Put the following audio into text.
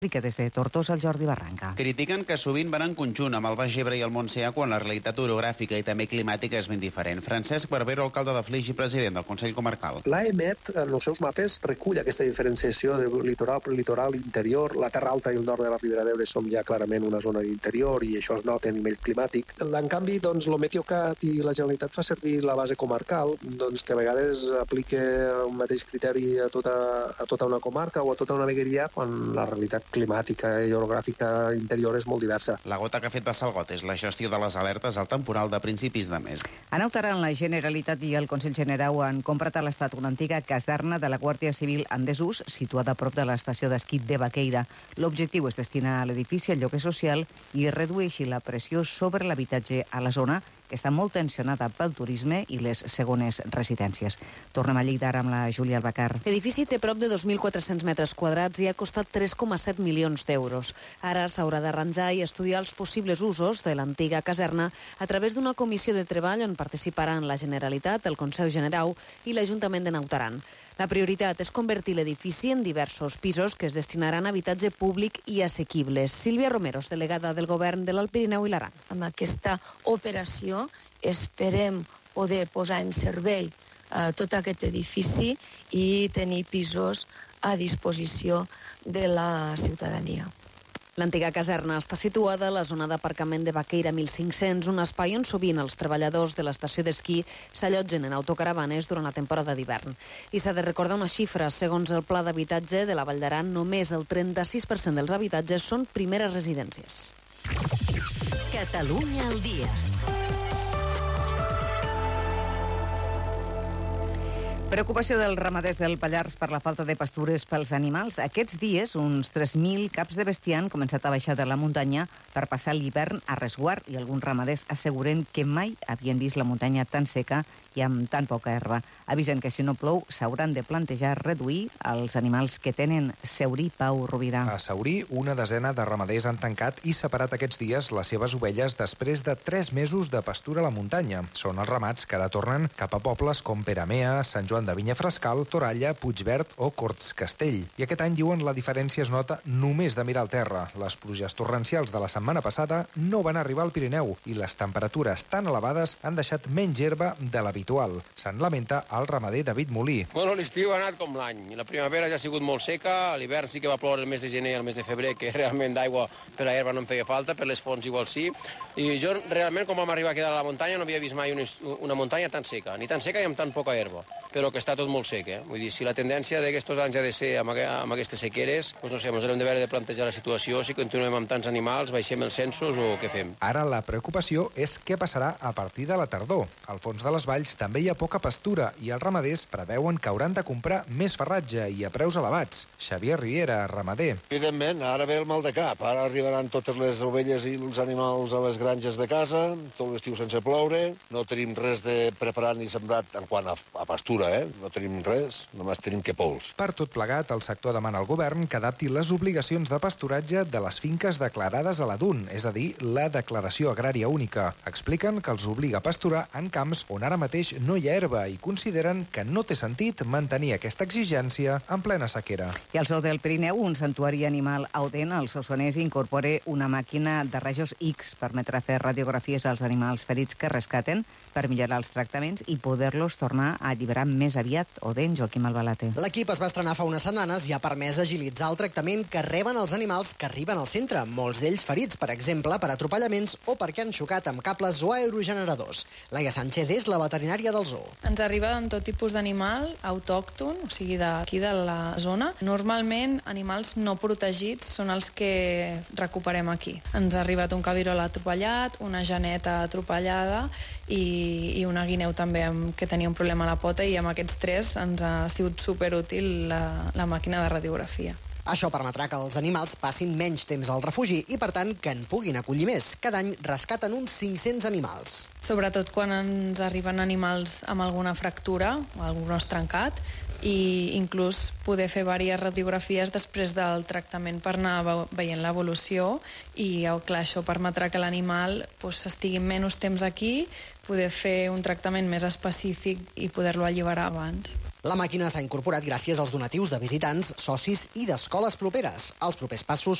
Que des de Tortosa, el Jordi Barranca. Critiquen que sovint van en conjunt amb el Baix Ebre i el Montsià quan la realitat orogràfica i també climàtica és ben diferent. Francesc Barbero, alcalde de Flix i president del Consell Comarcal. L'AEMET, en els seus mapes, recull aquesta diferenciació de litoral, interior. La Terra Alta i el nord de la Ribera d'Ebre som ja clarament una zona d'interior i això es nota a nivell climàtic. En canvi, doncs, el Meteocat i la Generalitat fa servir la base comarcal, doncs, que a vegades aplica un mateix criteri a tota una comarca o a tota una vegueria, quan la realitat climàtica i orogràfica interior és molt diversa. La gota que ha fet vessar el got és la gestió de les alertes al temporal de principis de mes. A Naut Aran, la Generalitat i el Consell Generau han comprat a l'Estat una antiga caserna de la Guàrdia Civil en desús, situada a prop de l'estació d'esquí de Baqueira. L'objectiu és destinar a l'edifici el lloguer social i reduir així la pressió sobre l'habitatge a la zona, que està molt tensionada pel turisme i les segones residències. Tornem a Lleida amb la Júlia Albacar. L'edifici té prop de 2.400 metres quadrats i ha costat 3,7 milions d'euros. Ara s'haurà d'arranjar i estudiar els possibles usos de l'antiga caserna a través d'una comissió de treball on participaran la Generalitat, el Consell Generau i l'Ajuntament de Naut Aran. La prioritat és convertir l'edifici en diversos pisos que es destinaran a habitatge públic i assequibles. Sílvia Romero, delegada del Govern de l'Alt Pirineu i l'Aran. Amb aquesta operació esperem poder posar en servei tot aquest edifici i tenir pisos a disposició de la ciutadania. L'antiga caserna està situada a la zona d'aparcament de Baqueira 1500, un espai on sovint els treballadors de l'estació d'esquí s'allotgen en autocaravanes durant la temporada d'hivern. I s'ha de recordar una xifra. Segons el Pla d'Habitatge de la Vall d'Aran, només el 36% dels habitatges són primeres residències. Catalunya al dia. Preocupació dels ramaders del Pallars per la falta de pastures pels animals. Aquests dies, uns 3.000 caps de bestiar han començat a baixar de la muntanya per passar l'hivern a resguard i alguns ramaders asseguren que mai havien vist la muntanya tan seca i amb tan poca herba. Avisen que si no plou s'hauran de plantejar reduir els animals que tenen. Saurí, Pau Rovira. A Saurí, una desena de ramaders han tancat i separat aquests dies les seves ovelles després de 3 mesos de pastura a la muntanya. Són els ramats que ara tornen cap a pobles com Peramea, Sant Joan de Vinyafrescal, Toralla, Puigverd o Corts Castell. I aquest any, diuen, la diferència es nota només de mirar al terra. Les pluges torrencials de la setmana passada no van arribar al Pirineu i les temperatures tan elevades han deixat menys herba de l'habitual. Se'n lamenta el ramader David Molí. Bueno, l'estiu ha anat com l'any. La primavera ja ha sigut molt seca, l'hivern sí que va ploure el mes de gener i el mes de febrer, que realment d'aigua per la herba no em feia falta, per les fonts igual sí. I jo realment, quan vam arribar a quedar a la muntanya, no havia vist mai una muntanya tan seca, ni tan seca i amb tan poca herba, però que està tot molt sec. Vull dir, si la tendència d'aquests anys ha de ser amb aquestes sequeres, doncs no sé, ens hem de veure de plantejar la situació, si continuem amb tants animals, baixem els censos o què fem. Ara la preocupació és què passarà a partir de la tardor. Al fons de les valls també hi ha poca pastura i els ramaders preveuen que hauran de comprar més farratge i a preus elevats. Xavier Riera, ramader. Evidentment, ara ve el mal de cap. Ara arribaran totes les ovelles i els animals a les granges de casa, tot l'estiu sense ploure, no tenim res de preparat ni sembrat en quant a pastura, no tenim res, només tenim que pols. Per tot plegat, el sector demana al govern que adapti les obligacions de pasturatge de les finques declarades a la DUN, és a dir, la Declaració Agrària Única. Expliquen que els obliga a pasturar en camps on ara mateix no hi ha herba i consideren que no té sentit mantenir aquesta exigència en plena sequera. I al Zoo del Pirineu, un santuari animal Auden, el Solsonès, incorpora una màquina de rajos X, permetrà fer radiografies als animals ferits que rescaten per millorar els tractaments i poder-los tornar a alliberar més aviat. Oden, Joaquim Albalate. L'equip es va estrenar fa unes setmanes i ha permès agilitzar el tractament que reben els animals que arriben al centre, molts d'ells ferits, per exemple, per atropellaments o perquè han xocat amb cables o aerogeneradors. Laia Sánchez és la veterinària del zoo. Ens arriba amb tot tipus d'animal autòcton, o sigui d'aquí de la zona. Normalment, animals no protegits són els que recuperem aquí. Ens ha arribat un cabirol atropellat, una geneta atropellada i una guineu també que tenia un problema a la pota, i amb aquests 3 ens ha sigut superútil la màquina de radiografia. Això permetrà que els animals passin menys temps al refugi i, per tant, que en puguin acollir més. Cada any rescaten uns 500 animals. Sobretot quan ens arriben animals amb alguna fractura o algun os trencat, i inclús poder fer diverses radiografies després del tractament per anar veient l'evolució i, clar, això permetrà que l'animal estigui menys temps aquí, poder fer un tractament més específic i poder-lo alliberar abans. La màquina s'ha incorporat gràcies als donatius de visitants, socis i d'escoles properes. Els propers passos